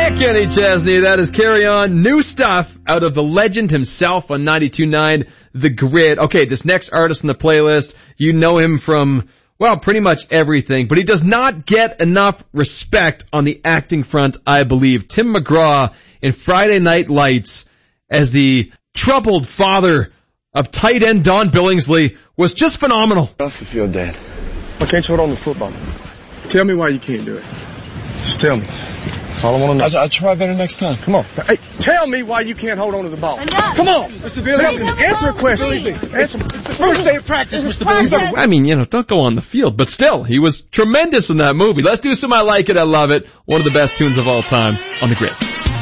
Kenny Chesney. That is Carry On. New stuff out of the legend himself on 92.9 The Grid. Okay, this next artist in the playlist, you know him from, well, pretty much everything, but he does not get enough respect on the acting front, I believe. Tim McGraw in Friday Night Lights as the troubled father of tight end Don Billingsley was just phenomenal. Off the field, Dad. Why can't you hold on to football? Tell me why you can't do it. Just tell me. That's all I want to know. I'll try better next time. Come on. Hey, tell me why you can't hold on to the ball. Enough. Come on. Mr. Billingsley, answer a question. Answer. First day of practice, Mr. Billingsley. I mean, don't go on the field, but still, he was tremendous in that movie. Let's do some I Like It, I Love It. One of the best tunes of all time on The Grid.